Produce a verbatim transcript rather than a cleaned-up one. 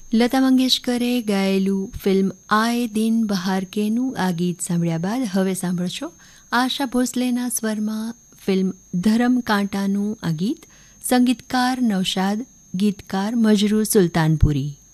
Lata મંગેશકરે ગાયેલું film આએ દિન બહાર કેનું આ ગીત સાંભળ્યા બાદ હવે સાંભળશો આશા ભોસલેના સ્વરમાં ફિલ્મ ધરમ કાંટાનું આ ગીત. સંગીતકાર નૌશાદ, ગીતકાર મજરૂર સુલતાનપુરી.